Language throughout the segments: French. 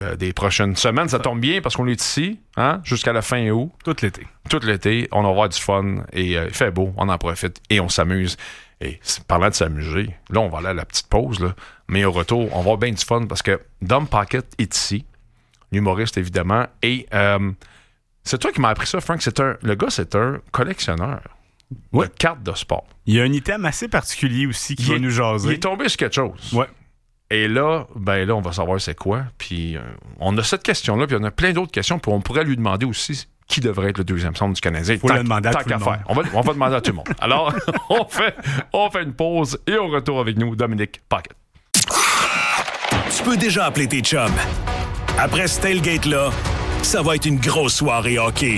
des prochaines semaines. Ça tombe bien parce qu'on est ici jusqu'à la fin août. Tout l'été. Tout l'été, on va avoir du fun et il fait beau, on en profite et on s'amuse. Et parlant de s'amuser, là, on va aller à la petite pause, là, mais au retour, on va avoir bien du fun parce que Dom Pocket est ici, l'humoriste évidemment, et c'est toi qui m'as appris ça, Frank. Le gars, c'est un collectionneur de cartes de sport. Il y a un item assez particulier aussi qui va nous jaser. Il est tombé sur quelque chose. Ouais. Et là, on va savoir c'est quoi. Puis on a cette question-là, puis on a plein d'autres questions, puis on pourrait lui demander aussi qui devrait être le deuxième centre du Canadien. Faut le demander à tout le monde. On va demander à tout le monde. Alors, on fait une pause et au retour avec nous, Dominique Pocket. Tu peux déjà appeler tes chums. Après ce tailgate-là, ça va être une grosse soirée hockey.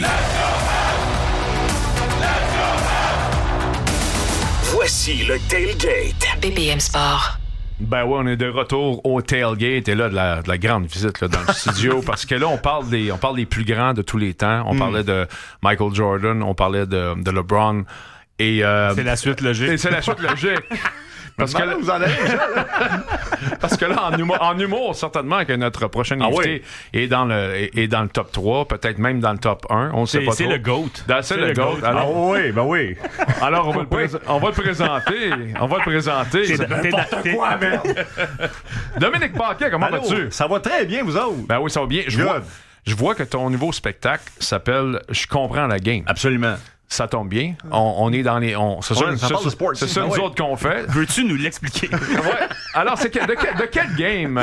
Voici le tailgate. BPM Sport. Ben ouais, on est de retour au tailgate et là, de la grande visite là, dans le studio parce que là, on parle des plus grands de tous les temps. On parlait de Michael Jordan, on parlait de LeBron. Et, c'est la suite logique. Et c'est la suite logique. Parce que là, vous en allez, parce que là, en humour, certainement que notre prochain invité est dans le top 3, peut-être même dans le top 1. On ne sait pas trop. C'est le GOAT. C'est le GOAT. Alors, oui. Alors, on va le présenter. On va le présenter. C'est n'importe quoi, man. Dominique Paquet, comment vas-tu? Ça va très bien, vous autres. Ben oui, ça va bien. Je vois que ton nouveau spectacle s'appelle « Je comprends la game ». Absolument. Ça tombe bien. On est dans les... C'est ça, nous autres qu'on fait. Veux-tu nous l'expliquer? Ouais. Alors, c'est de quel game?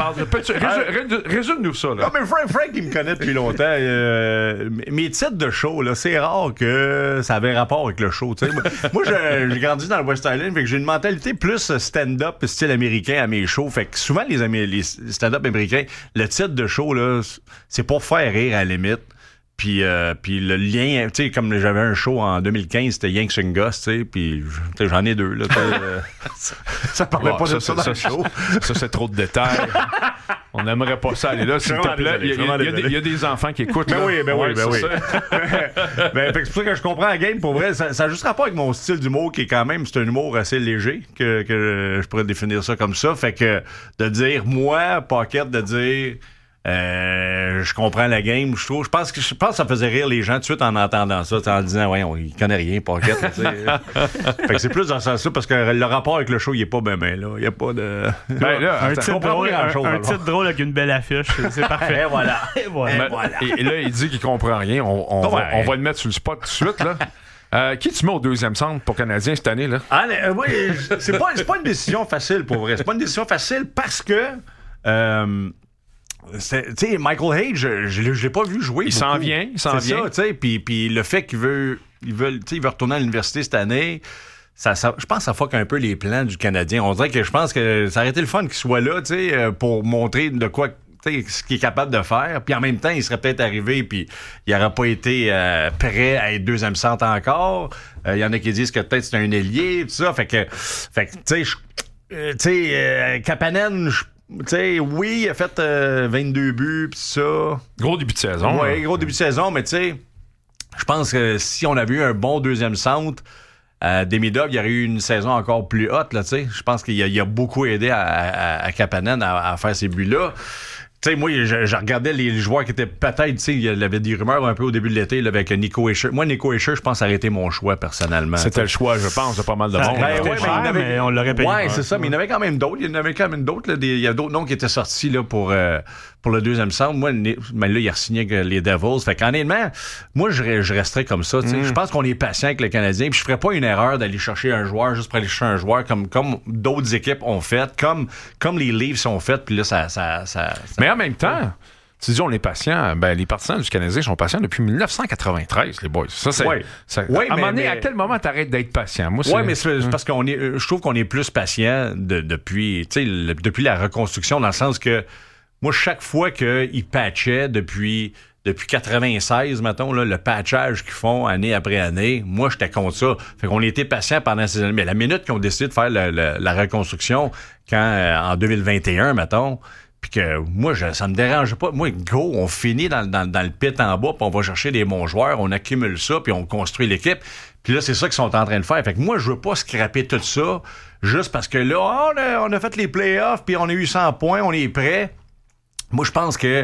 Résume-nous ça. Là. Non, mais Frank, il me connaît depuis longtemps. Mes titres de show, là, c'est rare que ça avait rapport avec le show. T'sais. Moi, j'ai grandi dans le West Island, fait que j'ai une mentalité plus stand-up, style américain à mes shows. Fait que souvent, les stand-up américains, le titre de show, là, c'est pour faire rire à la limite. Puis le lien, tu sais, comme j'avais un show en 2015, c'était Yanks and Gus, tu sais, puis j'en ai deux, là. Ça parlait pas de ça dans le show. Ça, c'est trop de détails. On n'aimerait pas ça aller là, s'il te plaît. Il y a des enfants qui écoutent. Ben oui. Ben, c'est pour ça que je comprends la game, pour vrai. Ça n'a juste rapport avec mon style d'humour, qui est quand même, c'est un humour assez léger, que je pourrais définir ça comme ça. Fait que de dire, moi, Pocket, de dire... je comprends la game, je pense que ça faisait rire les gens tout de suite en entendant ça, en disant il connaît rien, Pocket. Fait que c'est plus dans ce sens-là parce que le rapport avec le show, il est pas bien là. Il y a pas de. Un titre drôle avec une belle affiche, c'est parfait. Et voilà. Et là, il dit qu'il comprend rien. On va le mettre sur le spot tout de suite là. Qui tu mets au deuxième centre pour Canadien cette année là? Oui, c'est pas une décision facile pour vrai. C'est pas une décision facile parce que. Tu sais, Michael Hayes, je l'ai pas vu jouer. Il s'en vient. Ça, tu sais, puis le fait qu'il veut retourner à l'université cette année, je pense que ça fuck un peu les plans du Canadien. On dirait que je pense que ça aurait été le fun qu'il soit là, tu sais, pour montrer de quoi, tu sais, ce qu'il est capable de faire. Puis en même temps, il serait peut-être arrivé, puis il n'aurait pas été prêt à être deuxième centre encore. Il y en a qui disent que peut-être c'est un ailier, tout ça. Fait que tu sais, Kapanen, t'sais, oui, il a fait 22 buts pis ça. Gros début de saison. Oui, gros début de saison, mais tu sais, je pense que si on avait eu un bon deuxième centre, Demidov, il y aurait eu une saison encore plus haute, là, tu sais. Je pense qu'il a beaucoup aidé à Kapanen à faire ces buts-là. Tu sais, moi, je regardais les joueurs qui étaient peut-être, tu sais, il y avait des rumeurs un peu au début de l'été là, avec Nico Hischier. Moi, Nico Hischier, je pense que ça aurait été mon choix, personnellement. C'était le choix, je pense, de pas mal de monde. Mais on l'aurait payé. Ouais, c'est ça, mais il y en avait quand même d'autres. Il y a d'autres noms qui étaient sortis là, pour le deuxième centre. Moi, mais là, il a signé avec les Devils. Fait qu'honnêtement, moi, je resterais comme ça. Je pense qu'on est patient avec le Canadien. Puis je ferais pas une erreur d'aller chercher un joueur juste pour aller chercher un joueur comme d'autres équipes ont fait, comme les Leafs ont fait. Puis là, ça... Mais en même temps, tu dis on est patient, les partisans du Canadien sont patients depuis 1993, les boys. Ça, c'est. À un moment donné, à quel moment t'arrêtes d'être patient? Moi, mais c'est parce je trouve qu'on est plus patient depuis la reconstruction, dans le sens que moi, chaque fois qu'ils patchaient depuis 96, mettons, là, le patchage qu'ils font année après année, moi, j'étais contre ça. Fait qu'on était patient pendant ces années. Mais la minute qu'ils ont décidé de faire la reconstruction, en 2021, mettons, puis que moi, ça me dérange pas. Moi, go, on finit dans le pit en bas, puis on va chercher des bons joueurs, on accumule ça, puis on construit l'équipe. Puis là, c'est ça qu'ils sont en train de faire. Fait que moi, je veux pas scraper tout ça juste parce que là, on a fait les playoffs, puis on a eu 100 points, on est prêt. Moi, je pense que